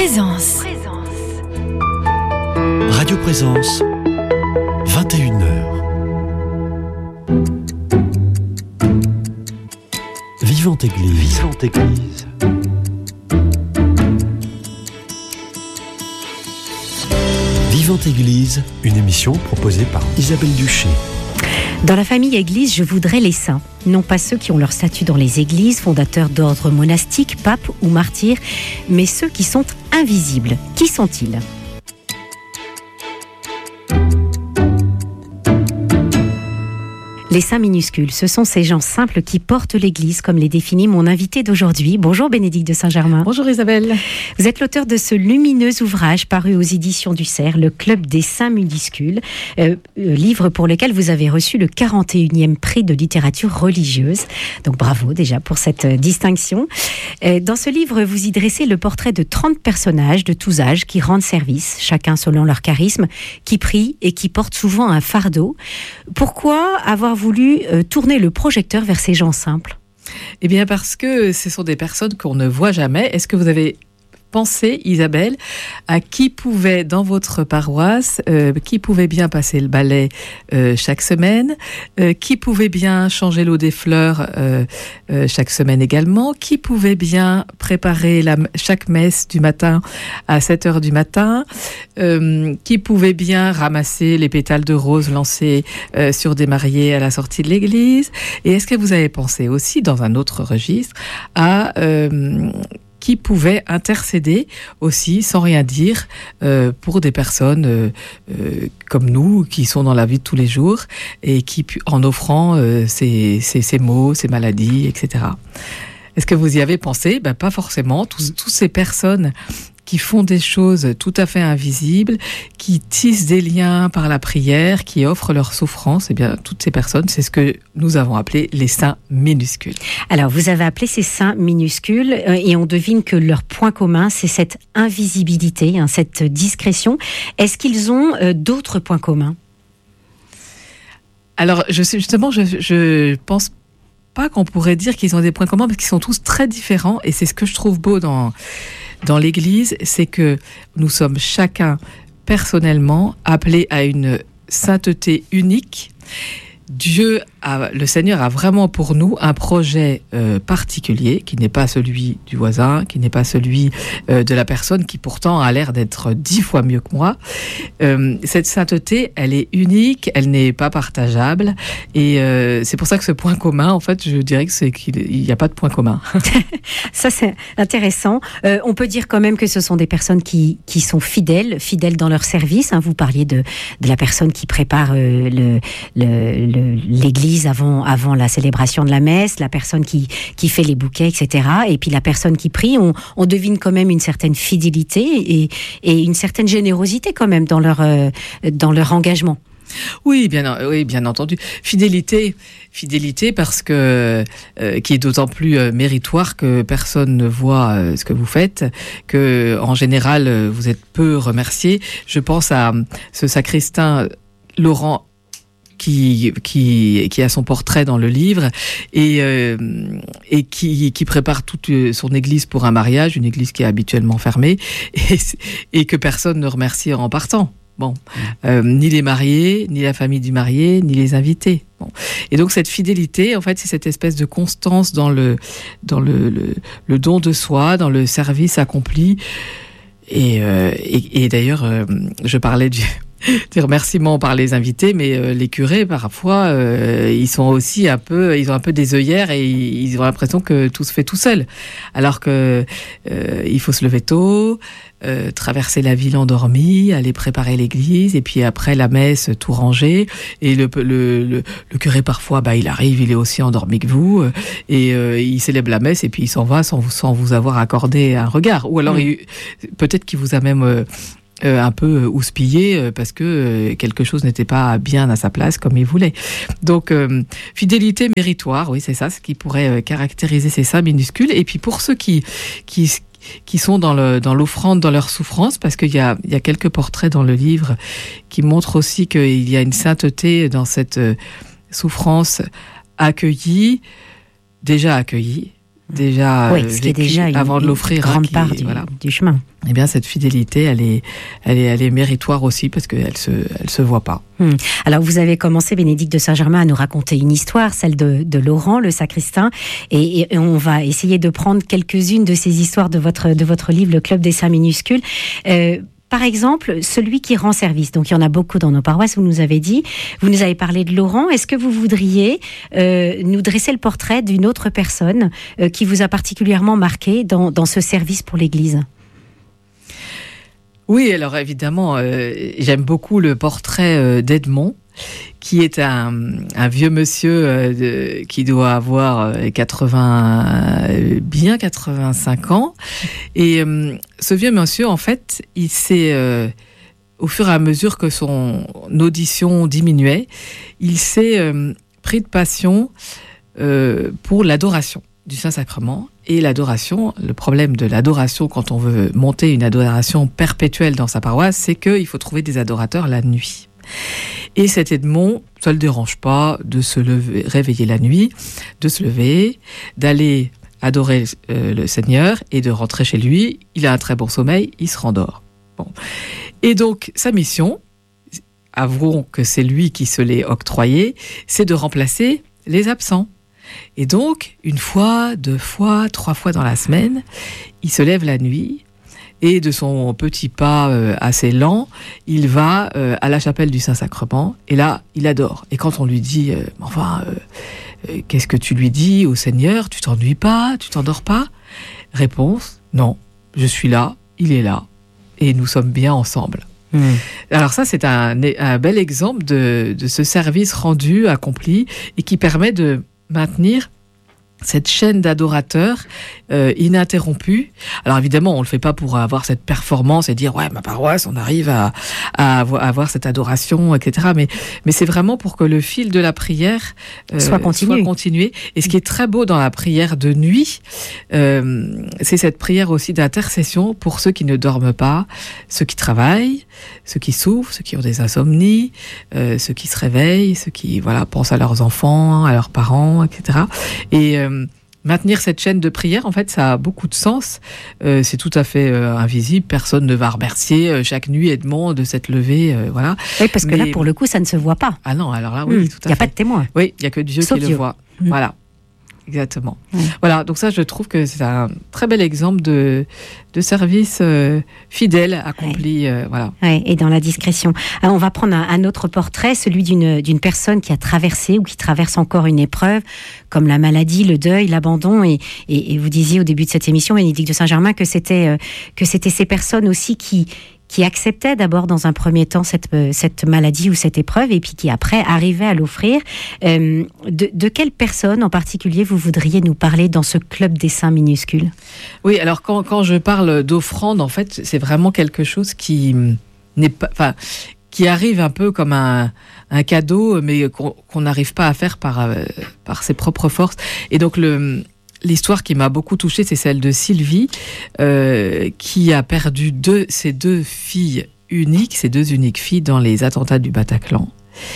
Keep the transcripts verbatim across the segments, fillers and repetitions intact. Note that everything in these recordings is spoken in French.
Présence. Radio Présence, vingt et une heures. Vivante Église. Vivante Église. Vivante Église, une émission proposée par Isabelle Duché. Dans la famille Église, je voudrais les saints. Non pas ceux qui ont leur statut dans les églises, fondateurs d'ordres monastiques, papes ou martyrs, mais ceux qui sont invisibles. Qui sont-ils ? Les saints minuscules, ce sont ces gens simples qui portent l'Église, comme les définit mon invité d'aujourd'hui. Bonjour Bénédicte de Saint-Germain. Bonjour Isabelle. Vous êtes l'auteur de ce lumineux ouvrage paru aux éditions du Cerf, Le Club des saints minuscules, euh, livre pour lequel vous avez reçu le quarante et unième prix de littérature religieuse. Donc bravo déjà pour cette distinction. Euh, dans ce livre, vous y dressez le portrait de trente personnages de tous âges qui rendent service, chacun selon leur charisme, qui prient et qui portent souvent un fardeau. Pourquoi avoir voulu euh, tourner le projecteur vers ces gens simples ? Eh bien parce que ce sont des personnes qu'on ne voit jamais. Est-ce que vous avez pensé, Isabelle, à qui pouvait dans votre paroisse, euh, qui pouvait bien passer le balai euh, chaque semaine, euh, qui pouvait bien changer l'eau des fleurs euh, euh, chaque semaine également, qui pouvait bien préparer la, chaque messe du matin à sept heures du matin, euh, qui pouvait bien ramasser les pétales de rose lancés euh, sur des mariés à la sortie de l'église. Et est-ce que vous avez pensé aussi, dans un autre registre, à... Euh, qui pouvait intercéder aussi, sans rien dire, euh, pour des personnes euh, euh, comme nous, qui sont dans la vie de tous les jours, et qui, en offrant euh, ces, ces, ces maux, ces maladies, et cetera. Est-ce que vous y avez pensé ? Ben, pas forcément. Tous, tous ces personnes qui font des choses tout à fait invisibles, qui tissent des liens par la prière, qui offrent leur souffrance, eh bien, toutes ces personnes, c'est ce que nous avons appelé les saints minuscules. Alors, vous avez appelé ces saints minuscules, euh, et on devine que leur point commun, c'est cette invisibilité, hein, cette discrétion. Est-ce qu'ils ont euh, d'autres points communs ? Alors, je, justement, je, je pense pas qu'on pourrait dire qu'ils ont des points communs, parce qu'ils sont tous très différents, et c'est ce que je trouve beau dans... Dans l'Église, c'est que nous sommes chacun personnellement appelés à une sainteté unique. Dieu, a, le Seigneur a vraiment pour nous un projet euh, particulier qui n'est pas celui du voisin, qui n'est pas celui euh, de la personne qui pourtant a l'air d'être dix fois mieux que moi. Euh, cette sainteté, elle est unique, elle n'est pas partageable, et euh, c'est pour ça que ce point commun, en fait, je dirais que c'est qu'il n'y a pas de point commun. Ça, c'est intéressant. Euh, on peut dire quand même que ce sont des personnes qui, qui sont fidèles, fidèles dans leur service. Hein. Vous parliez de, de la personne qui prépare euh, le, le, le l'église avant, avant la célébration de la messe, la personne qui, qui fait les bouquets, et cetera. Et puis la personne qui prie, on, on devine quand même une certaine fidélité et, et une certaine générosité quand même dans leur, euh, dans leur engagement. Oui, bien, oui, bien entendu. Fidélité, fidélité parce que euh, qui est d'autant plus euh, méritoire que personne ne voit euh, ce que vous faites, que en général euh, vous êtes peu remercié. Je pense à ce sacristain Laurent qui qui qui a son portrait dans le livre et euh, et qui qui prépare toute son église pour un mariage, une église qui est habituellement fermée et et que personne ne remercie en partant. Bon, euh, ni les mariés, ni la famille du marié, ni les invités. Bon. Et donc cette fidélité, en fait, c'est cette espèce de constance dans le dans le le, le don de soi, dans le service accompli. Et euh, et, et d'ailleurs, euh, je parlais du des remerciements par les invités, mais euh, les curés parfois euh, ils sont aussi un peu, ils ont un peu des œillères et ils, ils ont l'impression que tout se fait tout seul, alors que euh, il faut se lever tôt, euh, traverser la ville endormie, aller préparer l'église et puis après la messe tout ranger et le le le, le curé parfois bah il arrive, il est aussi endormi que vous et euh, il célèbre la messe et puis il s'en va sans vous sans vous avoir accordé un regard ou alors mmh. il, peut-être qu'il vous a même euh, Euh, un peu houspillé euh, parce que euh, quelque chose n'était pas bien à sa place comme il voulait. Donc euh, fidélité méritoire, oui c'est ça, ce qui pourrait euh, caractériser ces saints minuscules. Et puis pour ceux qui qui qui sont dans le dans l'offrande, dans leur souffrance, parce qu'il y a il y a quelques portraits dans le livre qui montrent aussi qu'il y a une sainteté dans cette euh, souffrance accueillie, déjà accueillie. déjà oui, euh, ce qui est vécu déjà une, avant de l'offrir, une grande hein, qui, part du, voilà. du chemin. Eh bien, cette fidélité, elle est, elle est, elle est méritoire aussi parce qu'elle se, elle se voit pas. Hum. Alors, vous avez commencé, Bénédicte de Saint-Germain, à nous raconter une histoire, celle de, de Laurent, le sacristain, et, et on va essayer de prendre quelques-unes de ces histoires de votre, de votre livre, Le Club des Saints minuscules. Euh, Par exemple, celui qui rend service. Donc, il y en a beaucoup dans nos paroisses, vous nous avez dit. Vous nous avez parlé de Laurent. Est-ce que vous voudriez euh, nous dresser le portrait d'une autre personne euh, qui vous a particulièrement marqué dans, dans ce service pour l'Église ? Oui, alors évidemment, euh, j'aime beaucoup le portrait euh, d'Edmond, qui est un, un vieux monsieur euh, de, qui doit avoir quatre-vingts, euh, bien quatre-vingt-cinq ans. Et euh, ce vieux monsieur, en fait, il s'est, euh, au fur et à mesure que son audition diminuait, il s'est euh, pris de passion euh, pour l'adoration du Saint-Sacrement. Et l'adoration, le problème de l'adoration, quand on veut monter une adoration perpétuelle dans sa paroisse, c'est qu'il faut trouver des adorateurs la nuit. Et cet Edmond, ça ne le dérange pas de se lever, réveiller la nuit, de se lever, d'aller adorer euh, le Seigneur et de rentrer chez lui. Il a un très bon sommeil, il se rendort. Bon. Et donc, sa mission, avouons que c'est lui qui se l'est octroyé, c'est de remplacer les absents. Et donc, une fois, deux fois, trois fois dans la semaine, il se lève la nuit et de son petit pas euh, assez lent, il va euh, à la chapelle du Saint-Sacrement et là, il adore. Et quand on lui dit, euh, enfin, euh, euh, qu'est-ce que tu lui dis au Seigneur ? Tu t'ennuies pas ? Tu t'endors pas ? Réponse, non, je suis là, il est là et nous sommes bien ensemble. Mmh. Alors ça, c'est un, un bel exemple de, de ce service rendu, accompli et qui permet de maintenir cette chaîne d'adorateurs euh, ininterrompue. Alors évidemment, on ne le fait pas pour avoir cette performance et dire « ouais, ma paroisse, on arrive à, à, avoir, à avoir cette adoration, et cetera » Mais, mais c'est vraiment pour que le fil de la prière euh, soit, continu. soit continué. Et ce qui est très beau dans la prière de nuit, euh, c'est cette prière aussi d'intercession pour ceux qui ne dorment pas, ceux qui travaillent, ceux qui souffrent, ceux qui ont des insomnies, euh, ceux qui se réveillent, ceux qui voilà pensent à leurs enfants, à leurs parents, et cetera. Et euh, maintenir cette chaîne de prière, en fait, ça a beaucoup de sens. Euh, c'est tout à fait euh, invisible. Personne ne va remercier euh, chaque nuit Edmond de s'être levé, euh, voilà. Oui, parce que Mais... là, pour le coup, ça ne se voit pas. Ah non, alors là, oui, mmh, tout à fait. Il n'y a pas de témoin. Oui, il n'y a que Dieu Sauf qui Dieu. le voit. Mmh. Voilà. Exactement. Mmh. Voilà, donc ça, je trouve que c'est un très bel exemple de, de service euh, fidèle, accompli. Ouais. Euh, voilà. Ouais, et dans la discrétion. Alors, on va prendre un, un autre portrait, celui d'une, d'une personne qui a traversé ou qui traverse encore une épreuve, comme la maladie, le deuil, l'abandon. Et, et, et vous disiez au début de cette émission, Bénédicte de Saint-Germain, que c'était, euh, que c'était ces personnes aussi qui... qui acceptait d'abord dans un premier temps cette, cette maladie ou cette épreuve et puis qui après arrivait à l'offrir. Euh, de, de quelle personne en particulier vous voudriez nous parler dans ce club des saints minuscules ? Oui, alors quand, quand je parle d'offrande, en fait, c'est vraiment quelque chose qui n'est pas, enfin, qui arrive un peu comme un, un cadeau, mais qu'on, qu'on n'arrive pas à faire par, euh, par ses propres forces. Et donc le L'histoire qui m'a beaucoup touchée, c'est celle de Sylvie, euh, qui a perdu deux, ses deux filles uniques, ses deux uniques filles dans les attentats du Bataclan.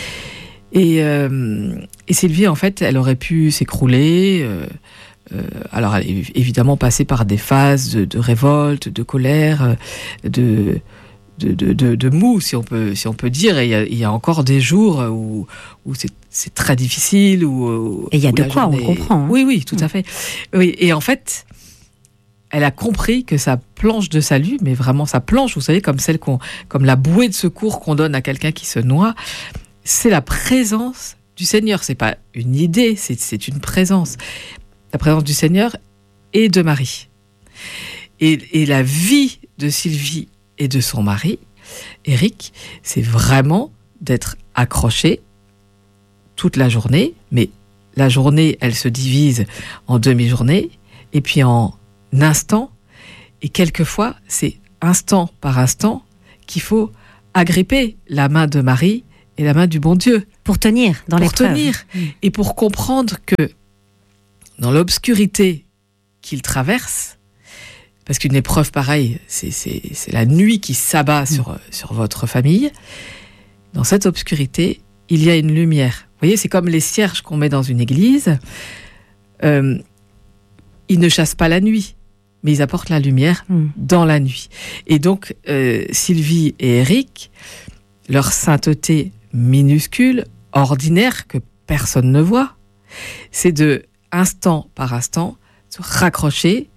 Et, euh, et Sylvie, en fait, elle aurait pu s'écrouler. Euh, euh, alors, elle est évidemment passée par des phases de, de révolte, de colère, de... De, de, de, de mou, si on peut, si on peut dire. Et il y a, il y a encore des jours où, où c'est, c'est très difficile. Où, et il y a de quoi, journée... on comprend. Hein. Oui, oui, tout mmh. à fait. Oui, et en fait, elle a compris que sa planche de salut, mais vraiment sa planche, vous savez, comme celle qu'on, comme la bouée de secours qu'on donne à quelqu'un qui se noie, c'est la présence du Seigneur. C'est pas une idée, c'est, c'est une présence. La présence du Seigneur et de Marie. Et, et la vie de Sylvie et de son mari, Éric, c'est vraiment d'être accroché toute la journée, mais la journée, elle se divise en demi-journée, et puis en instants, et quelquefois, c'est instant par instant qu'il faut agripper la main de Marie et la main du bon Dieu. Pour tenir dans l'épreuve. Pour tenir, mmh. et pour comprendre que dans l'obscurité qu'il traverse, parce qu'une épreuve pareille, c'est, c'est, c'est la nuit qui s'abat mmh. sur, sur votre famille. Dans cette obscurité, il y a une lumière. Vous voyez, c'est comme les cierges qu'on met dans une église. Euh, ils ne chassent pas la nuit, mais ils apportent la lumière mmh. dans la nuit. Et donc, euh, Sylvie et Éric, leur sainteté minuscule, ordinaire, que personne ne voit, c'est de, instant par instant, se raccrocher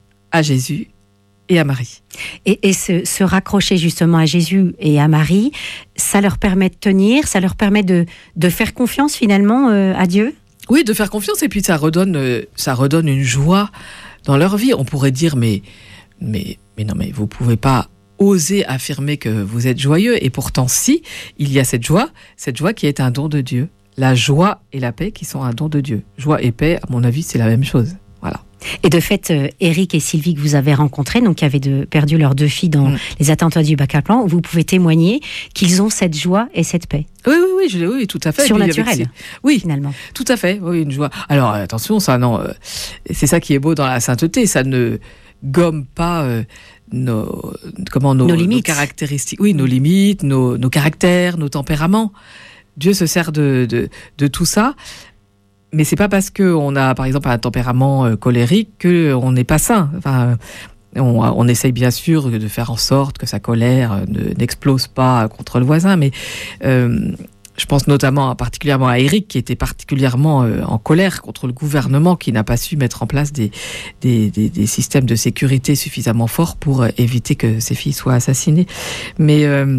à Jésus et à Marie. Et, et se, se raccrocher justement à Jésus et à Marie, ça leur permet de tenir, ça leur permet de, de faire confiance finalement euh, à Dieu ? Oui, de faire confiance, et puis ça redonne, euh, ça redonne une joie dans leur vie. On pourrait dire, mais, mais, mais non, mais vous pouvez pas oser affirmer que vous êtes joyeux, et pourtant si, il y a cette joie, cette joie qui est un don de Dieu. La joie et la paix qui sont un don de Dieu. Joie et paix, à mon avis, c'est la même chose. Voilà. Et de fait, euh, Éric et Sylvie que vous avez rencontrés, donc qui avaient de, perdu leurs deux filles dans mmh. les attentats du Bataclan, vous pouvez témoigner qu'ils ont cette joie et cette paix. Oui, oui, oui, je, oui tout à fait. Surnaturel, oui, finalement. Tout à fait, oui, une joie. Alors, attention, ça, non, euh, c'est ça qui est beau dans la sainteté, ça ne gomme pas euh, nos, comment, nos, nos limites. Nos caractéristiques, oui, nos limites, nos, nos caractères, nos tempéraments. Dieu se sert de, de, de tout ça. Mais c'est pas parce qu'on a, par exemple, un tempérament euh, colérique qu'on n'est pas saint. Enfin, on, on essaye bien sûr de faire en sorte que sa colère euh, ne, n'explose pas contre le voisin, mais euh, je pense notamment particulièrement à Éric, qui était particulièrement euh, en colère contre le gouvernement, qui n'a pas su mettre en place des, des, des, des systèmes de sécurité suffisamment forts pour euh, éviter que ses filles soient assassinées. Mais... Euh,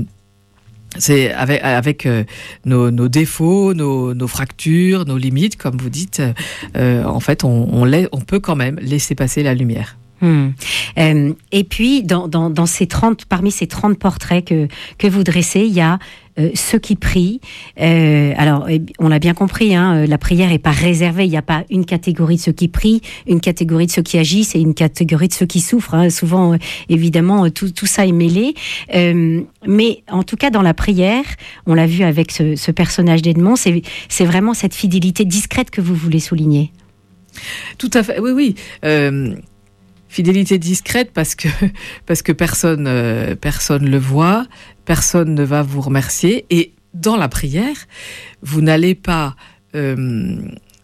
c'est avec, avec euh, nos, nos défauts, nos, nos fractures, nos limites, comme vous dites, euh, en fait, on, on, lait, on peut quand même laisser passer la lumière. Mmh. Euh, et puis, dans, dans, dans ces trente, parmi ces trente portraits que, que vous dressez, il y a euh, ceux qui prient. Euh, alors, on l'a bien compris, hein, la prière n'est pas réservée. Il n'y a pas une catégorie de ceux qui prient, une catégorie de ceux qui agissent et une catégorie de ceux qui souffrent. Hein. Souvent, euh, évidemment, tout, tout ça est mêlé. Euh, mais en tout cas, dans la prière, on l'a vu avec ce, ce personnage d'Edmond, c'est, c'est vraiment cette fidélité discrète que vous voulez souligner. Tout à fait, oui, oui. Euh... Fidélité discrète parce que, parce que personne euh, personne le voit, personne ne va vous remercier. Et dans la prière, vous n'allez pas euh,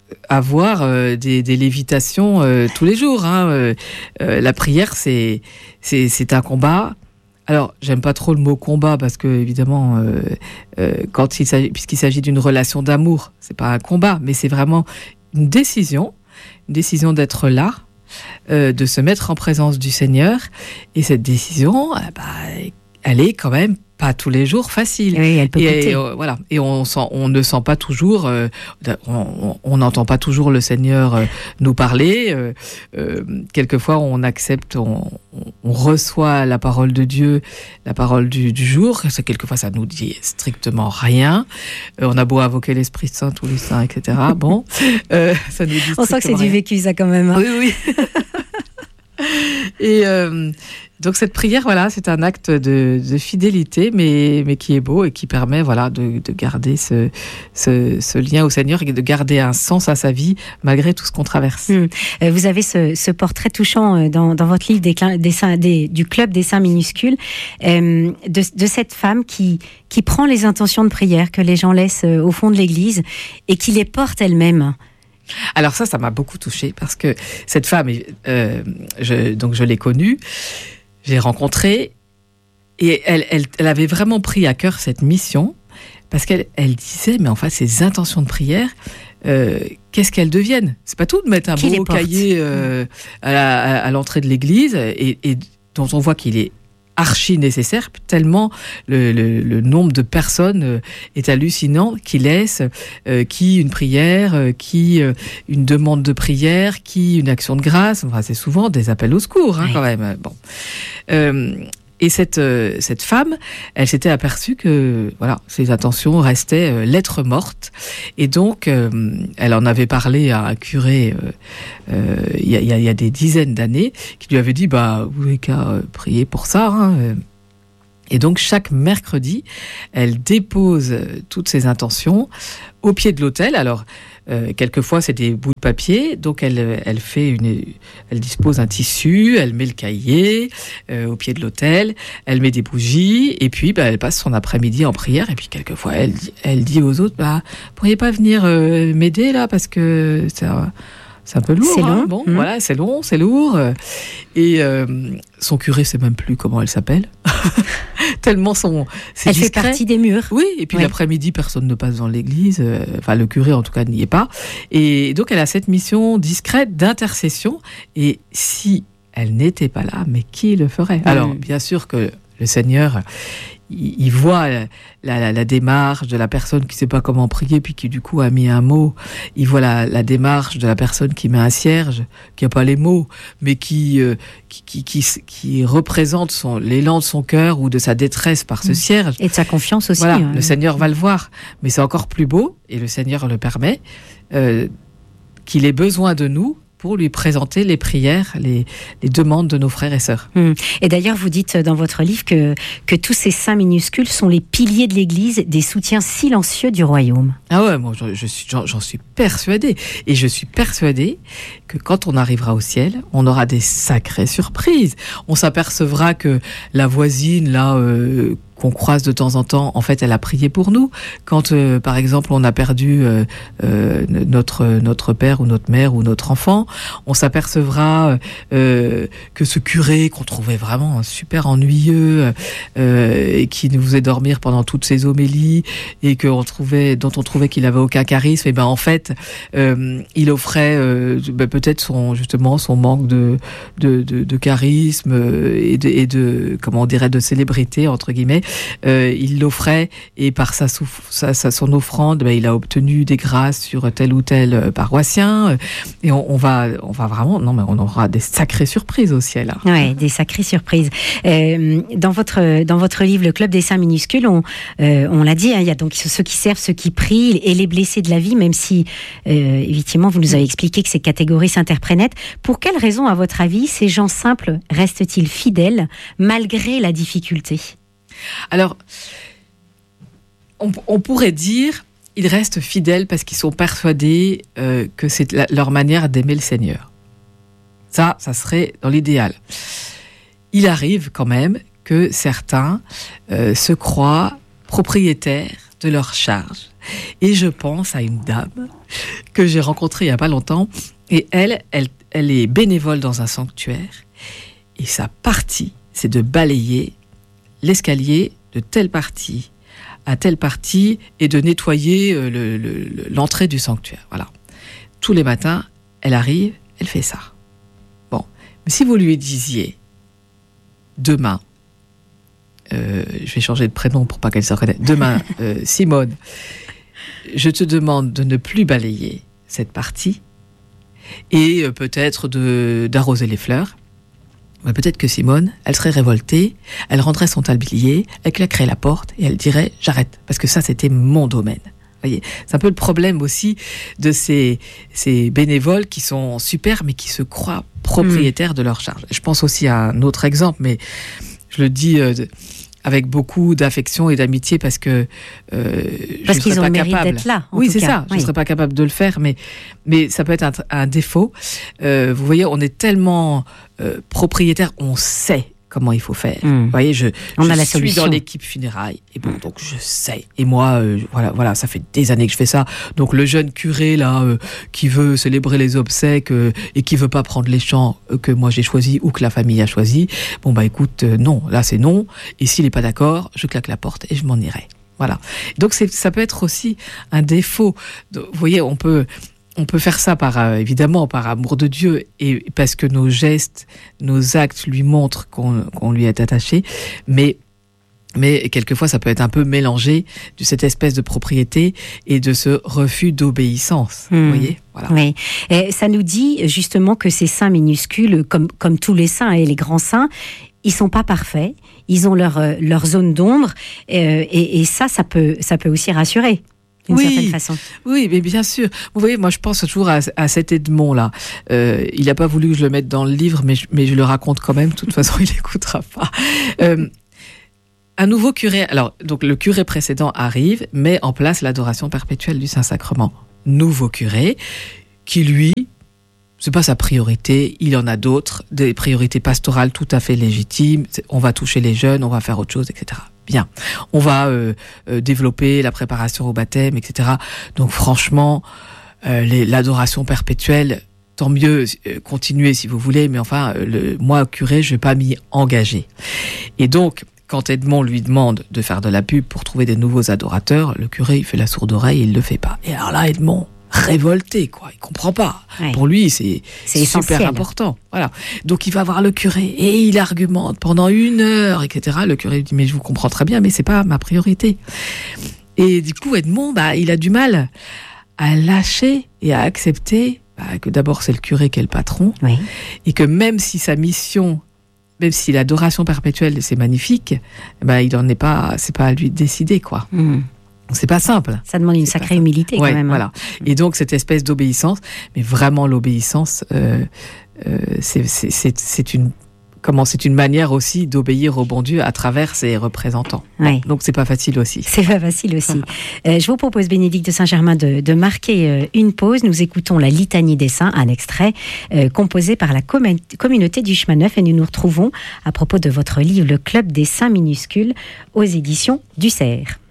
avoir euh, des, des lévitations euh, tous les jours. Hein. Euh, euh, la prière, c'est, c'est, c'est un combat. Alors, j'aime pas trop le mot combat parce que, évidemment, euh, euh, quand il s'agit, puisqu'il s'agit d'une relation d'amour, c'est pas un combat, mais c'est vraiment une décision, une décision d'être là. Euh, de se mettre en présence du Seigneur, et cette décision, euh, bah, elle est quand même pas tous les jours facile. Oui, elle peut et, et euh, voilà, et on, sent, on ne sent pas toujours, euh, on n'entend pas toujours le Seigneur euh, nous parler. Euh, euh, quelquefois, on accepte, on, on reçoit la parole de Dieu, la parole du, du jour. Quelquefois, ça nous dit strictement rien. Euh, on a beau invoquer l'Esprit Saint, tous les saints, et cetera. Bon, euh, ça nous dit strictement on sent que c'est rien. du vécu, ça, quand même. Hein. Oui, oui. Et euh, donc cette prière, voilà, c'est un acte de, de fidélité, mais, mais qui est beau et qui permet, voilà, de, de garder ce, ce, ce lien au Seigneur et de garder un sens à sa vie malgré tout ce qu'on traverse. Mmh. Vous avez ce, ce portrait touchant dans, dans votre livre des, des saints, des, du Club des Saints minuscules, euh, de, de cette femme qui, qui prend les intentions de prière que les gens laissent au fond de l'église et qui les porte elle-même. Alors ça, ça m'a beaucoup touchée parce que cette femme, euh, je, donc je l'ai connue, j'ai rencontré et elle, elle, elle avait vraiment pris à cœur cette mission parce qu'elle elle disait, mais enfin, ces intentions de prière, euh, qu'est-ce qu'elles deviennent ? C'est pas tout de mettre un Qui beau cahier euh, à, la, à l'entrée de l'église et, et dont on voit qu'il est archi nécessaire, tellement le, le, le nombre de personnes est hallucinant qui laissent, euh, qui une prière, euh, qui euh, une demande de prière, qui une action de grâce. Enfin, c'est souvent des appels au secours, hein, oui. Quand même. Bon. Euh, Et cette, euh, cette femme, elle s'était aperçue que voilà, ses intentions restaient euh, lettres mortes. Et donc, euh, elle en avait parlé à un curé euh, euh, il, y a, il y a des dizaines d'années, qui lui avait dit bah, « vous n'avez qu'à euh, prier pour ça hein. ». Et donc, chaque mercredi, elle dépose toutes ses intentions au pied de l'autel. Alors, euh, quelquefois, c'est des bouts de papier. Donc, elle, elle fait une, elle dispose un tissu, elle met le cahier euh, au pied de l'autel, elle met des bougies, et puis, bah, elle passe son après-midi en prière. Et puis, quelquefois, elle, elle dit aux autres, bah, pourriez pas venir euh, m'aider là, parce que ça, C'est un peu lourd. C'est hein. long. Bon, mmh. voilà, c'est long, c'est lourd. Et euh, son curé sait même plus comment elle s'appelle. Tellement son. C'est elle discret. fait partie des murs. Oui, et puis oui. l'après-midi, personne ne passe dans l'église. Euh, enfin, le curé, en tout cas, n'y est pas. Et donc, elle a cette mission discrète d'intercession. Et si elle n'était pas là, mais qui le ferait ? mmh. Alors, bien sûr que le Seigneur, il, il voit la, la, la démarche de la personne qui ne sait pas comment prier, puis qui du coup a mis un mot. Il voit la, la démarche de la personne qui met un cierge, qui n'a pas les mots, mais qui, euh, qui, qui, qui, qui représente son, l'élan de son cœur ou de sa détresse par ce mmh. cierge. Et de sa confiance aussi. Voilà, hein. Le Seigneur va le voir. Mais c'est encore plus beau, et le Seigneur le permet, euh, qu'il ait besoin de nous pour lui présenter les prières, les, les demandes de nos frères et sœurs. Mmh. Et d'ailleurs, vous dites dans votre livre que, que tous ces saints minuscules sont les piliers de l'Église, des soutiens silencieux du royaume. Ah ouais, moi je, je suis, j'en, j'en suis persuadée. Et je suis persuadée que quand on arrivera au ciel, on aura des sacrées surprises. On s'apercevra que la voisine, là, euh, qu'on croise de temps en temps, en fait, elle a prié pour nous. Quand, euh, par exemple, on a perdu euh, euh, notre notre père ou notre mère ou notre enfant, on s'apercevra euh, que ce curé qu'on trouvait vraiment super ennuyeux euh, et qui nous faisait dormir pendant toutes ses homélies et que on trouvait, dont on trouvait qu'il avait aucun charisme, et ben en fait, euh, il offrait euh, ben, peut-être son justement son manque de de, de, de charisme et de, et de comment on dirait de célébrité entre guillemets. Euh, il l'offrait et par sa, souf- sa, sa son offrande, ben, il a obtenu des grâces sur tel ou tel paroissien. Et on, on va, on va vraiment, non mais on aura des sacrées surprises au ciel. Hein. Ouais, des sacrées surprises. Euh, dans votre dans votre livre, le Club des Saints minuscules, on euh, on l'a dit, hein, il y a donc ceux qui servent, ceux qui prient et les blessés de la vie. Même si euh, effectivement vous nous avez expliqué que ces catégories s'interprètent. Pour quelles raisons, à votre avis, ces gens simples restent-ils fidèles malgré la difficulté ? Alors, on, on pourrait dire, ils restent fidèles parce qu'ils sont persuadés euh, que c'est la, leur manière d'aimer le Seigneur. Ça, ça serait dans l'idéal. Il arrive quand même que certains euh, se croient propriétaires de leur charge. Et je pense à une dame que j'ai rencontrée il n'y a pas longtemps. Et elle, elle, elle est bénévole dans un sanctuaire. Et sa partie, c'est de balayer l'escalier de telle partie à telle partie et de nettoyer le, le, le, l'entrée du sanctuaire. Voilà. Tous les matins, elle arrive, elle fait ça. Bon, mais si vous lui disiez demain, euh, je vais changer de prénom pour pas qu'elle se reconnaisse. Demain, euh, Simone, je te demande de ne plus balayer cette partie et euh, peut-être de, d'arroser les fleurs. Mais peut-être que Simone, elle serait révoltée, elle rendrait son tablier, elle claquerait la porte et elle dirait « j'arrête » parce que ça, c'était mon domaine. Vous voyez, c'est un peu le problème aussi de ces, ces bénévoles qui sont super mais qui se croient propriétaires mmh. de leur charge. Je pense aussi à un autre exemple, mais je le dis euh, avec beaucoup d'affection et d'amitié parce que euh, parce je qu'ils serais ont pas le mérite capable. d'être là. En oui, tout c'est cas. ça. Oui. Je serais pas capable de le faire, mais mais ça peut être un, un défaut. Euh, vous voyez, on est tellement euh, propriétaire, on sait comment il faut faire. Mmh. Vous voyez, je, on je a la suis solution. dans l'équipe funérailles et bon, donc je sais. Et moi, euh, voilà, voilà, ça fait des années que je fais ça. Donc le jeune curé là, euh, qui veut célébrer les obsèques euh, et qui veut pas prendre les chants euh, que moi j'ai choisis ou que la famille a choisi, bon bah écoute, euh, non, là c'est non. Et s'il est pas d'accord, je claque la porte et je m'en irai. Voilà. Donc c'est, ça peut être aussi un défaut. Vous voyez, on peut. On peut faire ça par, euh, évidemment, par amour de Dieu et parce que nos gestes, nos actes lui montrent qu'on, qu'on lui est attaché. Mais, mais quelquefois, ça peut être un peu mélangé de cette espèce de propriété et de ce refus d'obéissance. Mmh. Vous voyez ? Voilà. Oui. Et ça nous dit justement que ces saints minuscules, comme, comme tous les saints et les grands saints, ils sont pas parfaits. Ils ont leur, leur zone d'ombre. Euh, et, et ça, ça peut, ça peut aussi rassurer. D'une oui, certaine façon. Oui, mais bien sûr. Vous voyez, moi, je pense toujours à, à cet Edmond-là. Euh, il n'a pas voulu que je le mette dans le livre, mais je, mais je le raconte quand même. De toute façon, il n'écoutera pas. Euh, un nouveau curé... Alors, donc, le curé précédent arrive, met en place l'adoration perpétuelle du Saint-Sacrement. Nouveau curé, qui, lui... C'est pas sa priorité, il y en a d'autres, des priorités pastorales tout à fait légitimes. On va toucher les jeunes, on va faire autre chose, et cetera. Bien, on va euh, euh, développer la préparation au baptême, et cetera. Donc franchement, euh, les, l'adoration perpétuelle, tant mieux, euh, continuez si vous voulez, mais enfin, euh, le, moi, curé, je vais pas m'y engager. Et donc, quand Edmond lui demande de faire de la pub pour trouver des nouveaux adorateurs, le curé, il fait la sourde oreille, il le fait pas. Et alors là, Edmond, révolté, quoi, il comprend pas. Ouais. Pour lui, c'est, C'est super essentiel. important. Voilà. Donc, il va voir le curé et il argumente pendant une heure, et cetera. Le curé lui dit, mais je vous comprends très bien, mais c'est pas ma priorité. Et du coup, Edmond, bah, il a du mal à lâcher et à accepter bah, que d'abord, c'est le curé qui est le patron, Oui. et que même si sa mission, même si l'adoration perpétuelle, c'est magnifique, bah, il en est pas, c'est pas à lui de décider, quoi. Mmh. C'est pas simple. Ça demande une C'est pas sacrée ça. humilité Ouais, quand même. hein. voilà. Et donc, cette espèce d'obéissance, mais vraiment l'obéissance, euh, euh, c'est, c'est, c'est, c'est une, comment, c'est une manière aussi d'obéir au bon Dieu à travers ses représentants. Ouais. Donc, c'est pas facile aussi. C'est pas facile aussi. Euh, je vous propose, Bénédicte de Saint-Germain, de, de marquer euh, une pause. Nous écoutons la Litanie des Saints, un extrait euh, composé par la commun- communauté du Chemin Neuf, et nous nous retrouvons à propos de votre livre Le Club des Saints minuscules aux éditions du Cerf.